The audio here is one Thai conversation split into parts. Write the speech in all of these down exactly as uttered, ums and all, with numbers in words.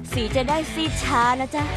สีจะได้ซีดช้านะจ๊ะ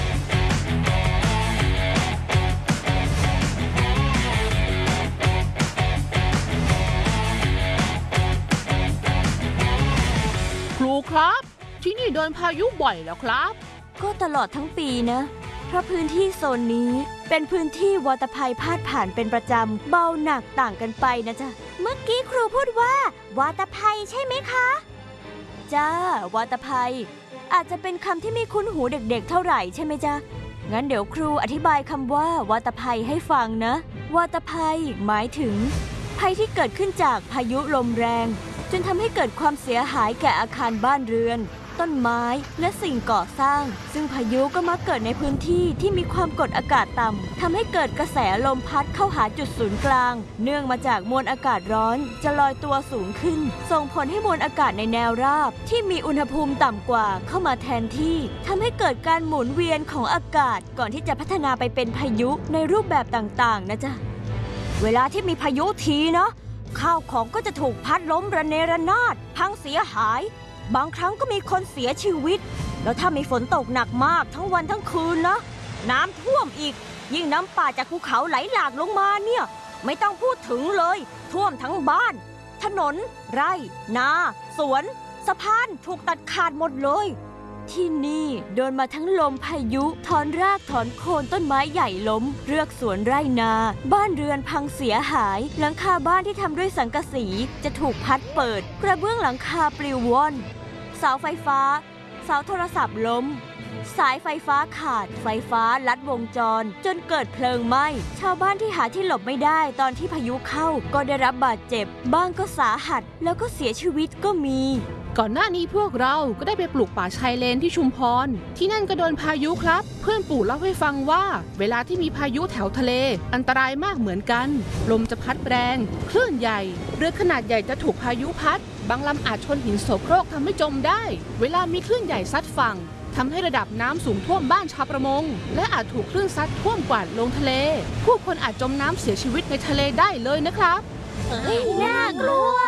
ครูครับที่นี่โดนพายุบ่อยแล้วครับก็ตลอดทั้งปีนะเพราะพื้นที่โซนนี้เป็นพื้นที่วาตภัยพาดผ่านเป็นประจำเบาหนักต่างกันไปนะจ๊ะเมื่อกี้ครูพูดว่าวาตภัยใช่ไหมคะจ้าวาตภัยอาจจะเป็นคำที่ไม่คุ้นหูเด็กๆเท่าไหร่ใช่ไหมจ๊ะงั้นเดี๋ยวครูอธิบายคำว่าวาตภัยให้ฟังนะวาตภัยหมายถึงภัยที่เกิดขึ้นจากพายุลมแรงจนทำให้เกิดความเสียหายแก่อาคารบ้านเรือนต้นไม้และสิ่งก่อสร้างซึ่งพายุก็มักเกิดในพื้นที่ที่มีความกดอากาศต่ำทำให้เกิดกระแสลมพัดเข้าหาจุดศูนย์กลางเนื่องมาจากมวลอากาศร้อนจะลอยตัวสูงขึ้นส่งผลให้มวลอากาศในแนวราบที่มีอุณหภูมิต่ำกว่าเข้ามาแทนที่ทำให้เกิดการหมุนเวียนของอากาศก่อนที่จะพัฒนาไปเป็นพายุในรูปแบบต่างๆนะจ๊ะเวลาที่มีพายุทีนะข้าวของก็จะถูกพัดล้มระเนระนาดพังเสียหายบางครั้งก็มีคนเสียชีวิตแล้วถ้ามีฝนตกหนักมากทั้งวันทั้งคืนนะน้ำท่วมอีกยิ่งน้ำป่าจากภูเขาไหลหลากลงมาเนี่ยไม่ต้องพูดถึงเลยท่วมทั้งบ้านถนนไร่นาสวนสะพานถูกตัดขาดหมดเลยที่นี่โดนมาทั้งลมพายุถอนรากถอนโคนต้นไม้ใหญ่ล้มเรือกสวนไร่นาบ้านเรือนพังเสียหายหลังคาบ้านที่ทำด้วยสังกะสีจะถูกพัดเปิดกระเบื้องหลังคาปลิวว่อนเสาไฟฟ้าเสาโทรศัพท์ล้มสายไฟฟ้าขาดไฟฟ้าลัดวงจรจนเกิดเพลิงไหม้ชาวบ้านที่หาที่หลบไม่ได้ตอนที่พายุเข้าก็ได้รับบาดเจ็บบ้างก็สาหัสแล้วก็เสียชีวิตก็มีก่อนหน้านี้พวกเราก็ได้ไปปลูกป่าชายเลนที่ชุมพรที่นั่นก็โดนพายุครับเพื่อนปู่เล่าให้ฟังว่าเวลาที่มีพายุแถวทะเลอันตรายมากเหมือนกันลมจะพัดแรงคลื่นใหญ่เรือขนาดใหญ่จะถูกพายุพัดบางลำอาจชนหินโสโครกทำให้จมได้เวลามีคลื่นใหญ่ซัดฝั่งทำให้ระดับน้ำสูงท่วมบ้านชาวประมงและอาจถูกคลื่นซัดท่วมกวาดลงทะเลผู้คนอาจจมน้ำเสียชีวิตในทะเลได้เลยนะครับน่ากลัว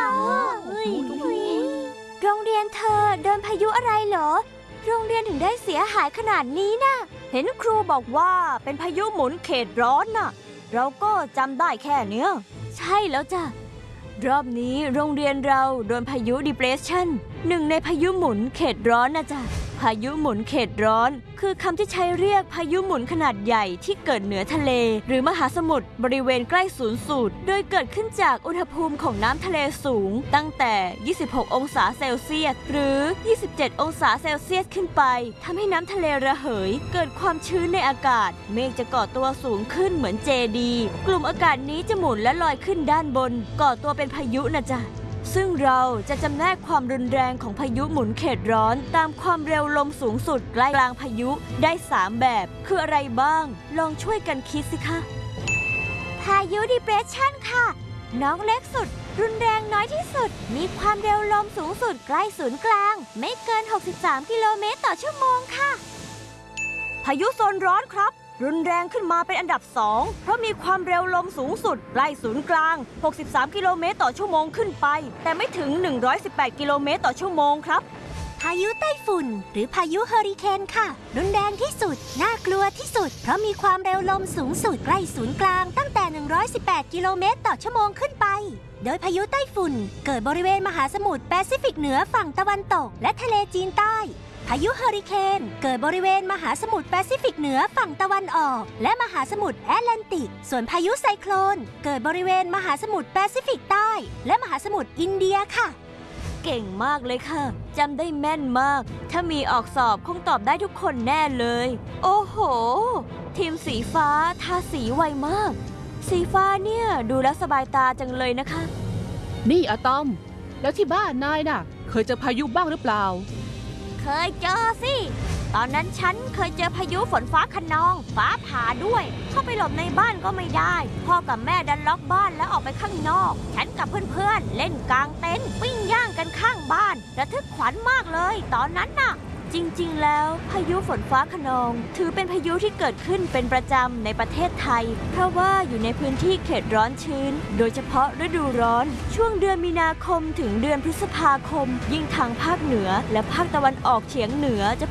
โรงเรียนเธอโดนพายุอะไรเหรอโรงเรียนถึงได้เสียหายขนาดนี้นะเห็นครูบอกว่าเป็นพายุหมุนเขตร้อนน่ะเราก็จำได้แค่เนี้ยใช่แล้วจ้ะรอบนี้โรงเรียนเราโดนพายุ Depression หนึ่งในพายุหมุนเขตร้อนนะจ๊ะพายุหมุนเขตร้อนคือคำที่ใช้เรียกพายุหมุนขนาดใหญ่ที่เกิดเหนือทะเลหรือมหาสมุทรบริเวณใกล้ศูนย์สูตรโดยเกิดขึ้นจากอุณหภูมิของน้ำทะเลสูงตั้งแต่ยี่สิบหกองศาเซลเซียสหรือยี่สิบเจ็ดองศาเซลเซียสขึ้นไปทำให้น้ำทะเลระเหยเกิดความชื้นในอากาศเมฆจะก่อตัวสูงขึ้นเหมือนเจดีย์กลุ่มอากาศนี้จะหมุนและลอยขึ้นด้านบนก่อตัวเป็นพายุนะจ๊ะซึ่งเราจะจำแนกความรุนแรงของพายุหมุนเขตร้อนตามความเร็วลมสูงสุดใกล้กลางพายุได้สามแบบคืออะไรบ้างลองช่วยกันคิดสิคะพายุ Depression ค่ะน้องเล็กสุดรุนแรงน้อยที่สุดมีความเร็วลมสูงสุดใกล้ศูนย์กลางไม่เกินหกสิบสามกิโลเมตรต่อชั่วโมงค่ะพายุโซนร้อนครับรุนแรงขึ้นมาเป็นอันดับสองเพราะมีความเร็วลมสูงสุดใกล้ศูนย์กลางหกสิบสามกิโลเมตรต่อชั่วโมงขึ้นไปแต่ไม่ถึงหนึ่งร้อยสิบแปดกิโลเมตรต่อชั่วโมงครับพายุไต้ฝุ่นหรือพายุเฮอริเคนค่ะรุนแรงที่สุดน่ากลัวที่สุดเพราะมีความเร็วลมสูงสุดใกล้ศูนย์กลางตั้งแต่หนึ่งร้อยสิบแปดกิโลเมตรต่อชั่วโมงขึ้นไปโดยพายุไต้ฝุ่นเกิดบริเวณมหาสมุทรแปซิฟิกเหนือฝั่งตะวันตกและทะเลจีนใต้พายุเฮอริเคนเกิดบริเวณมหาสมุทรแปซิฟิกเหนือฝั่งตะวันออกและมหาสมุทรแอตแลนติกส่วนพายุไซโคลนเกิดบริเวณมหาสมุทรแปซิฟิกใต้และมหาสมุทรอินเดียค่ะเก่งมากเลยค่ะจำได้แม่นมากถ้ามีออกสอบคงตอบได้ทุกคนแน่เลยโอ้โหทีมสีฟ้าทาสีไวมากสีฟ้าเนี่ยดูแล้วสบายตาจังเลยนะคะนี่อะตอมแล้วที่บ้านนายน่ะเคยเจอพายุบ้างหรือเปล่าเคยเจอสิตอนนั้นฉันเคยเจอพายุฝนฟ้าคะนองฟ้าผ่าด้วยเข้าไปหลบในบ้านก็ไม่ได้พ่อกับแม่ดันล็อกบ้านแล้วออกไปข้างนอกฉันกับเพื่อนๆเล่นกลางเต็นท์ปิ้งย่างกันข้างบ้านระทึกขวัญมากเลยตอนนั้นน่ะจริงๆแล้วพายุฝนฟ้าคะนองถือเป็นพายุที่เกิดขึ้นเป็นประจำในประเทศไทยเพราะว่าอยู่ในพื้นที่เขตร้อนชื้นโดยเฉพาะฤดูร้อนช่วงเดือนมีนาคมถึงเดือนพฤษภาคมยิ่งทางภาคเหนือและภาคตะวันออกเฉียงเหนือจะ